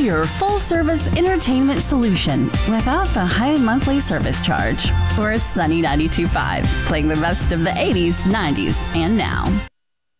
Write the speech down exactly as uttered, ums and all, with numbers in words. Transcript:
your full-service entertainment solution without the high monthly service charge. We're Sunny ninety-two point five, playing the best of the eighties, nineties, and now.